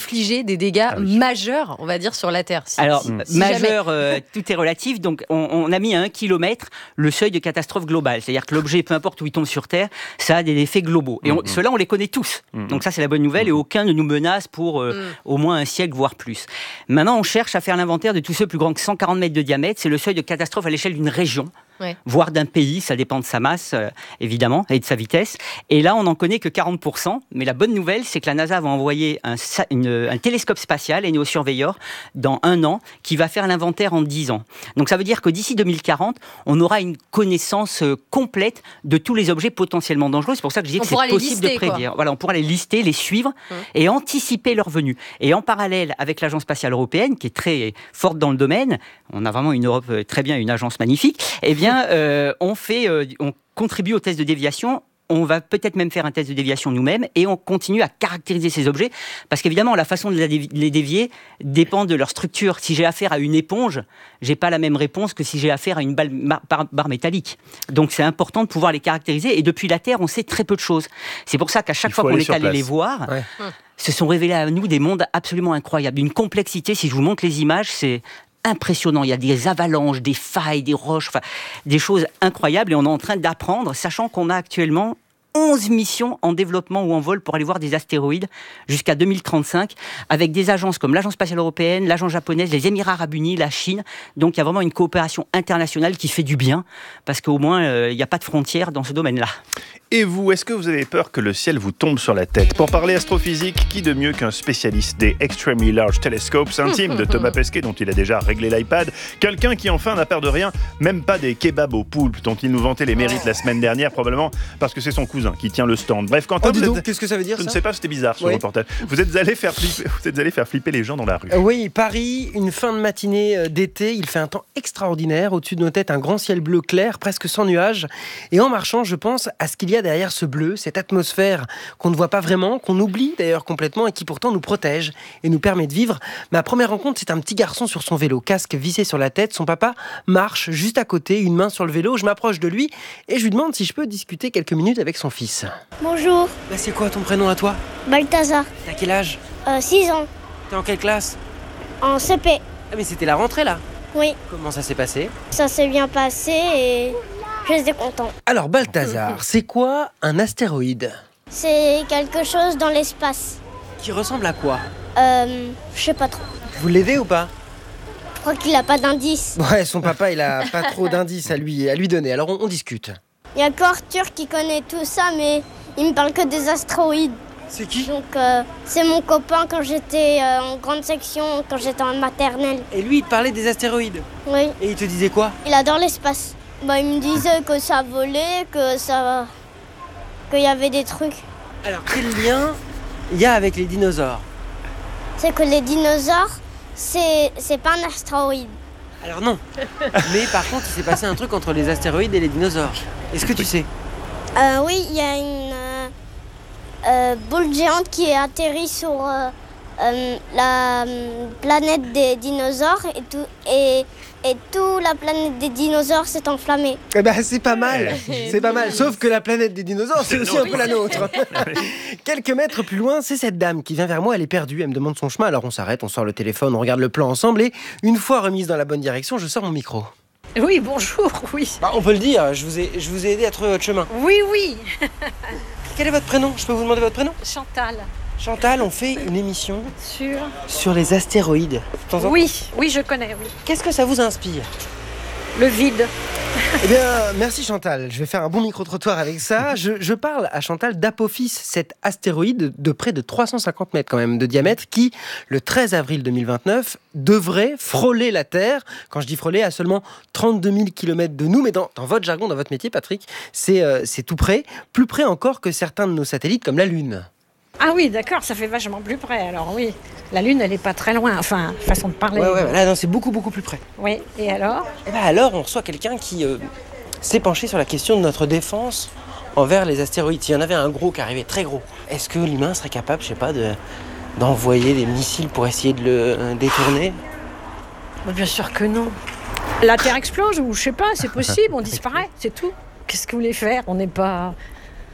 infliger des dégâts majeurs, on va dire, sur la Terre. Majeur, tout est relatif. Donc, on a mis à 1 kilomètre le seuil de catastrophe globale. C'est-à-dire que l'objet, peu importe où il tombe sur Terre, ça a des effets globaux. Et ceux-là, on les connaît tous. Donc ça, c'est la bonne nouvelle. Et aucun ne nous menace pour au moins un siècle, voire plus. Maintenant, on cherche à faire l'inventaire de tous ceux plus grands que 140 mètres de diamètre. C'est le seuil de catastrophe à l'échelle d'une région. Voire d'un pays, ça dépend de sa masse, évidemment, et de sa vitesse. Et là, on n'en connaît que 40%. Mais la bonne nouvelle, c'est que la NASA va envoyer un télescope spatial, Eneo Surveyor, dans 1 an, qui va faire l'inventaire en 10 ans. Donc ça veut dire que d'ici 2040, on aura une connaissance complète de tous les objets potentiellement dangereux. C'est pour ça que je dis que c'est possible de prédire. Voilà, on pourra les lister, les suivre et anticiper leur venue. Et en parallèle avec l'Agence spatiale européenne, qui est très forte dans le domaine, on a vraiment une Europe très bien, une agence magnifique, eh bien, on contribue au test de déviation. On va peut-être même faire un test de déviation nous-mêmes et on continue à caractériser ces objets parce qu'évidemment, la façon de les dévier dépend de leur structure. Si j'ai affaire à une éponge, j'ai pas la même réponse que si j'ai affaire à une barre métallique. Donc, c'est important de pouvoir les caractériser et depuis la Terre, on sait très peu de choses. C'est pour ça qu'à chaque fois qu'on est allé les voir, se sont révélés à nous des mondes absolument incroyables. Une complexité, si je vous montre les images, c'est impressionnant, il y a des avalanches, des failles, des roches, des choses incroyables et on est en train d'apprendre, sachant qu'on a actuellement 11 missions en développement ou en vol pour aller voir des astéroïdes jusqu'à 2035 avec des agences comme l'Agence spatiale européenne, l'Agence japonaise, les Émirats arabes unis, la Chine. Donc il y a vraiment une coopération internationale qui fait du bien parce qu'au moins il n'y a pas de frontières dans ce domaine-là. Et vous, est-ce que vous avez peur que le ciel vous tombe sur la tête ? Pour parler astrophysique, qui de mieux qu'un spécialiste des Extremely Large Telescopes intimes de Thomas Pesquet, dont il a déjà réglé l'iPad, quelqu'un qui enfin n'a peur de rien, même pas des kebabs au poulpe dont il nous vantait les mérites la semaine dernière, probablement parce que c'est son cousin qui tient le stand. Bref, Quentin, qu'est-ce que ça veut dire je ne sais pas, c'était bizarre ce reportage. Vous êtes allé faire flipper les gens dans la rue. Oui, Paris, une fin de matinée d'été, il fait un temps extraordinaire, au-dessus de nos têtes un grand ciel bleu clair, presque sans nuages, et en marchant, je pense à ce qu'il y a derrière ce bleu, cette atmosphère qu'on ne voit pas vraiment, qu'on oublie d'ailleurs complètement et qui pourtant nous protège et nous permet de vivre. Ma première rencontre, c'est un petit garçon sur son vélo, casque vissé sur la tête, son papa marche juste à côté, une main sur le vélo, je m'approche de lui et je lui demande si je peux discuter quelques minutes avec son fils. Bonjour. C'est quoi ton prénom à toi ? Balthazar. T'as quel âge ? 6 ans. T'es en quelle classe ? En CP. Ah mais c'était la rentrée là ? Oui. Comment ça s'est passé ? Ça s'est bien passé et j'étais content. Alors Balthazar, c'est quoi un astéroïde ? C'est quelque chose dans l'espace. Qui ressemble à quoi ? Je sais pas trop. Vous l'aidez ou pas ? Je crois qu'il a pas d'indice. Ouais, son papa il a pas trop d'indices à lui donner, alors on discute. Il y a qu'Arthur qui connaît tout ça, mais il me parle que des astéroïdes. C'est qui ? Donc c'est mon copain quand j'étais en grande section, quand j'étais en maternelle. Et lui il te parlait des astéroïdes ? Oui. Et il te disait quoi ? Il adore l'espace. Il me disait que ça volait, qu'il y avait des trucs. Alors quel lien il y a avec les dinosaures ? C'est que les dinosaures, c'est pas un astéroïde. Alors non. Mais par contre, il s'est passé un truc entre les astéroïdes et les dinosaures. Est-ce que tu sais ? Oui, il y a une boule géante qui est atterrie sur la planète des dinosaures et toute la planète des dinosaures s'est enflammée. Eh ben, c'est pas mal, c'est pas mal. Sauf que la planète des dinosaures, c'est aussi un peu la nôtre. Quelques mètres plus loin, c'est cette dame qui vient vers moi, elle est perdue, elle me demande son chemin. Alors on s'arrête, on sort le téléphone, on regarde le plan ensemble et une fois remise dans la bonne direction, je sors mon micro. Oui, bonjour, oui. On peut le dire, je vous ai aidé à trouver votre chemin. Oui. Quel est votre prénom ? Je peux vous demander votre prénom ? Chantal. Chantal, on fait une émission sur les astéroïdes. Oui, je connais, oui. Qu'est-ce que ça vous inspire ? Le vide. Eh bien, merci Chantal. Je vais faire un bon micro-trottoir avec ça. Je parle à Chantal d'Apophis, cet astéroïde de près de 350 mètres quand même de diamètre qui, le 13 avril 2029, devrait frôler la Terre. Quand je dis frôler, à seulement 32 000 km de nous. Mais dans votre jargon, dans votre métier, Patrick, c'est tout près. Plus près encore que certains de nos satellites comme la Lune. Ah oui, d'accord, ça fait vachement plus près. Alors oui, la Lune, elle est pas très loin. Enfin, façon de parler. Ouais, là, non, c'est beaucoup plus près. Oui, et alors ? Eh bien alors, on reçoit quelqu'un qui s'est penché sur la question de notre défense envers les astéroïdes. S'il y en avait un gros qui arrivait, très gros, est-ce que l'humain serait capable, je sais pas, d'envoyer des missiles pour essayer de le détourner ? Bien sûr que non. La Terre explose ou je sais pas, c'est possible, on disparaît, c'est tout. Qu'est-ce que vous voulez faire ? On n'est pas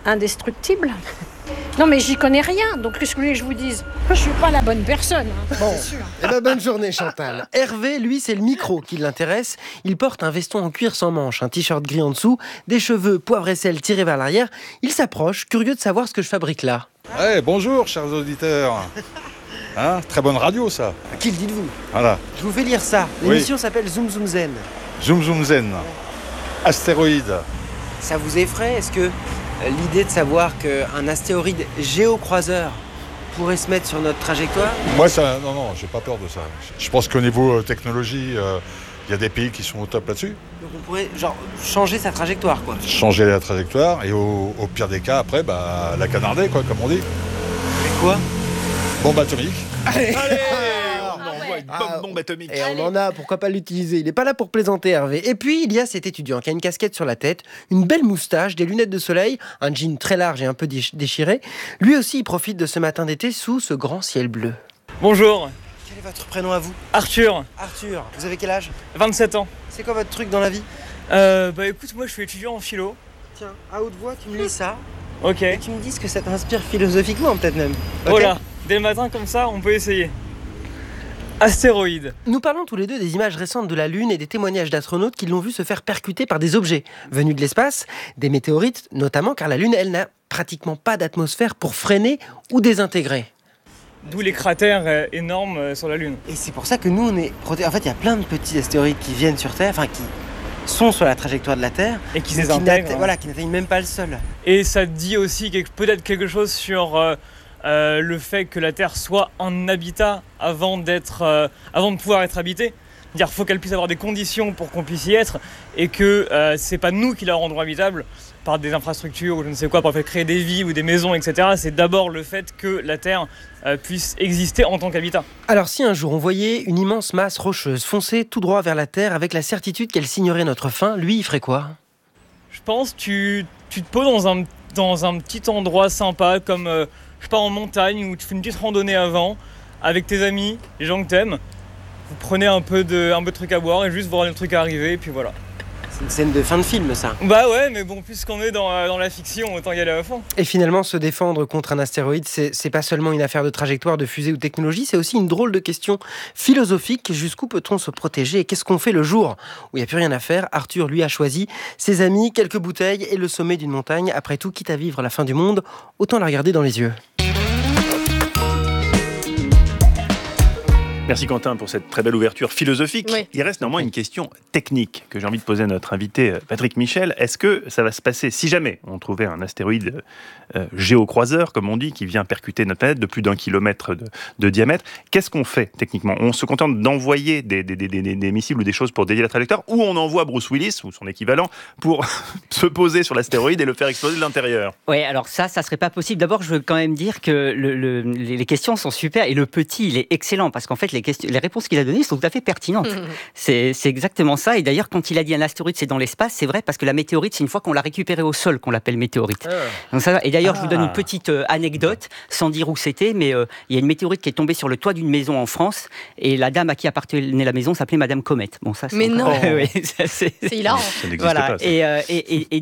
indestructible. Non, mais j'y connais rien, donc qu'est-ce que vous voulez que je vous dise? Je suis pas la bonne personne, hein, Bon, c'est sûr. eh ben, bonne journée Chantal. Hervé, lui, c'est le micro qui l'intéresse. Il porte un veston en cuir sans manches, un t-shirt gris en dessous, des cheveux poivre et sel tirés vers l'arrière. Il s'approche, curieux de savoir ce que je fabrique là. Hey, bonjour, chers auditeurs. Hein, très bonne radio, ça. Qui le dites-vous? Voilà. Je vous fais lire ça. L'émission s'appelle Zoom Zoom Zen. Zoom Zoom Zen. Astéroïde. Ça vous effraie? Est-ce que l'idée de savoir qu'un astéroïde géocroiseur pourrait se mettre sur notre trajectoire? Moi, ça, non, j'ai pas peur de ça. Je pense qu'au niveau technologie, il y a des pays qui sont au top là-dessus. Donc on pourrait changer sa trajectoire, quoi. Changer la trajectoire et au pire des cas, après, la canarder, quoi, comme on dit. Et quoi? Bombe atomique. Allez, on envoie une bombe atomique. Et on en a, pourquoi pas l'utiliser? Il n'est pas là pour plaisanter, Hervé. Et puis, il y a cet étudiant qui a une casquette sur la tête, une belle moustache, des lunettes de soleil, un jean très large et un peu déchiré. Lui aussi, il profite de ce matin d'été sous ce grand ciel bleu. Bonjour, Quel est votre prénom à vous? Arthur, Arthur. Vous avez quel âge? 27 ans. C'est quoi votre truc dans la vie? Écoute, moi je suis étudiant en philo. Tiens, à haute voix, tu me lis ça. Ok. Et tu me dis ce que ça t'inspire philosophiquement, peut-être même. Ok. Voilà, dès le matin comme ça, on peut essayer. Astéroïde. Nous parlons tous les deux des images récentes de la Lune et des témoignages d'astronautes qui l'ont vu se faire percuter par des objets venus de l'espace, des météorites notamment, car la Lune, elle, n'a pratiquement pas d'atmosphère pour freiner ou désintégrer. D'où les cratères énormes sur la Lune. Et c'est pour ça que nous, on est protégés. En fait, il y a plein de petits astéroïdes qui viennent sur Terre, enfin qui sont sur la trajectoire de la Terre. Et qui mais désintègrent. Voilà, qui n'atteignent même pas le sol. Et ça dit aussi peut-être quelque chose sur le fait que la Terre soit un habitat avant de pouvoir être habitée. C'est-à-dire qu'il faut qu'elle puisse avoir des conditions pour qu'on puisse y être et que c'est pas nous qui la rendrons habitable par des infrastructures ou je ne sais quoi, pour faire créer des villes ou des maisons, etc. C'est d'abord le fait que la Terre puisse exister en tant qu'habitat. Alors si un jour on voyait une immense masse rocheuse foncer tout droit vers la Terre avec la certitude qu'elle signerait notre fin, lui il ferait quoi? Je pense que tu te poses dans un petit endroit sympa comme je sais pas, en montagne où tu fais une petite randonnée avant avec tes amis, les gens que t'aimes. Vous prenez un peu de trucs à boire et juste voir le truc arriver et puis voilà. C'est une scène de fin de film, ça. Bah ouais, mais bon, puisqu'on est dans la fiction, autant y aller à fond. Et finalement, se défendre contre un astéroïde, c'est pas seulement une affaire de trajectoire, de fusée ou de technologie, c'est aussi une drôle de question philosophique. Jusqu'où peut-on se protéger et qu'est-ce qu'on fait le jour où il n'y a plus rien à faire? Arthur, lui, a choisi ses amis, quelques bouteilles et le sommet d'une montagne. Après tout, quitte à vivre la fin du monde, autant la regarder dans les yeux. Merci Quentin pour cette très belle ouverture philosophique. Oui. Il reste néanmoins une question technique que j'ai envie de poser à notre invité Patrick Michel. Est-ce que ça va se passer, si jamais on trouvait un astéroïde géocroiseur, comme on dit, qui vient percuter notre planète de plus d'1 kilomètre de diamètre, qu'est-ce qu'on fait techniquement? On se contente d'envoyer des missiles ou des choses pour dévier la trajectoire, ou on envoie Bruce Willis, ou son équivalent, pour se poser sur l'astéroïde et le faire exploser de l'intérieur? Oui, alors ça serait pas possible. D'abord, je veux quand même dire que les questions sont super et le petit, il est excellent parce qu'en fait, les réponses qu'il a données sont tout à fait pertinentes. C'est exactement ça. Et d'ailleurs, quand il a dit un astéroïde, c'est dans l'espace, c'est vrai parce que la météorite, c'est une fois qu'on l'a récupérée au sol qu'on l'appelle météorite. Donc ça, et d'ailleurs, je vous donne une petite anecdote, sans dire où c'était, mais il y a une météorite qui est tombée sur le toit d'une maison en France et la dame à qui appartenait la maison s'appelait Madame Comet. Bon, ça, Mais non. Oui, ça, c'est hilarant. Ça n'existe voilà. pas. Ça. Et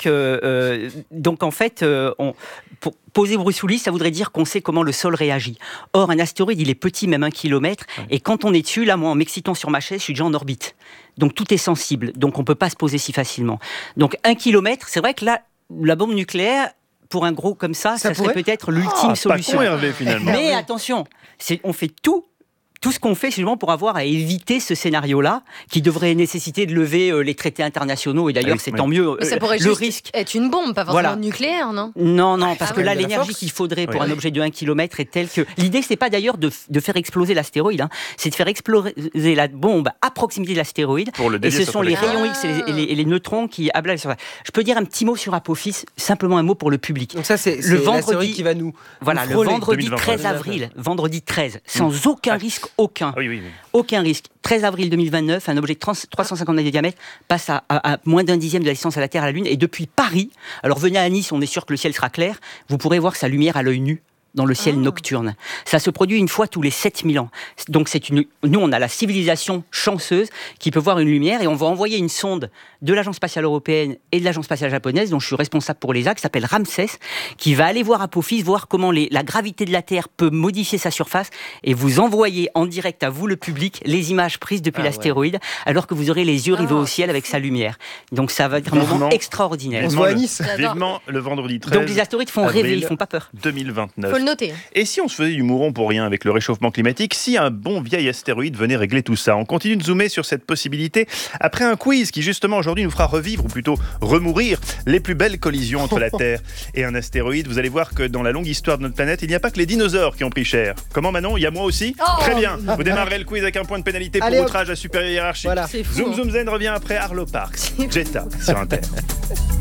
donc en fait, pour poser Bruce Willis, ça voudrait dire qu'on sait comment le sol réagit. Or, un astéroïde, il est petit, même 1 kilomètre, et quand on est dessus, là, moi, en m'excitant sur ma chaise, je suis déjà en orbite. Donc tout est sensible, donc on peut pas se poser si facilement. Donc 1 kilomètre, c'est vrai que là, la bombe nucléaire, pour un gros comme ça serait peut-être l'ultime solution. Pas con, Hervé, finalement. Mais attention, on fait tout ce qu'on fait, c'est justement pour avoir à éviter ce scénario-là, qui devrait nécessiter de lever les traités internationaux, et d'ailleurs, c'est tant mieux. Mais ça pourrait le juste risque être une bombe, pas forcément nucléaire, non? Non, parce que là, de la l'énergie force. qu'il faudrait pour un objet de 1 km est telle que... L'idée, c'est pas d'ailleurs de faire exploser l'astéroïde, c'est de faire exploser la bombe à proximité de l'astéroïde, Pour le et dévier ce sur sont sa les trajectoire. rayons X et les neutrons qui ablagent sur ça. Je peux dire un petit mot sur Apophis, simplement un mot pour le public. Donc ça, c'est Le vendredi l'astéroïde qui va nous Voilà, le frôler. vendredi 2023. 13 avril, vendredi 13, sans aucun risque, aucun. Oui. Aucun risque. 13 avril 2029, un objet de 350 mètres de diamètre passe à moins d'1 dixième de la distance à la Terre, à la Lune. Et depuis Paris, alors venez à Nice, on est sûr que le ciel sera clair, vous pourrez voir sa lumière à l'œil nu dans le ciel nocturne. Ça se produit une fois tous les 7000 ans. Donc nous, on a la civilisation chanceuse qui peut voir une lumière et on va envoyer une sonde de l'Agence spatiale européenne et de l'Agence spatiale japonaise, dont je suis responsable pour l'ESA, qui s'appelle Ramsès, qui va aller voir Apophis, voir comment la gravité de la Terre peut modifier sa surface et vous envoyer en direct à vous, le public, les images prises depuis l'astéroïde, alors que vous aurez les yeux rivés au ciel avec sa lumière. Donc ça va être un moment extraordinaire. On se voit à Nice. Vivement le vendredi 13. Donc les astéroïdes font rêver, ils font pas peur. 2029. Faut le noter. Et si on se faisait du mouron pour rien avec le réchauffement climatique, si un bon vieil astéroïde venait régler tout ça? On continue de zoomer sur cette possibilité après un quiz qui justement aujourd'hui nous fera revivre, ou plutôt remourir, les plus belles collisions entre la Terre et un astéroïde. Vous allez voir que dans la longue histoire de notre planète, il n'y a pas que les dinosaures qui ont pris cher. Comment Manon? Il y a moi aussi? Très bien. Vous démarrerez le quiz avec un point de pénalité pour outrage à supérieur hiérarchique. Voilà. Zoom Zoom Zen revient après Arlo Parks. Jetta sur Inter.